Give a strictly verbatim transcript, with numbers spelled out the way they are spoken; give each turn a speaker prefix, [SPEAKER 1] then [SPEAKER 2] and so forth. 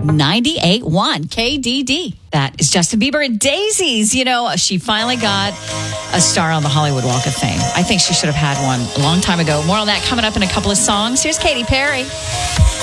[SPEAKER 1] ninety-eight point one K D D. That is Justin Bieber and Daisies. You know, she finally got a star on the Hollywood Walk of Fame. I think she should have had one a long time ago. More on that coming up in a couple of songs. Here's Katy Perry.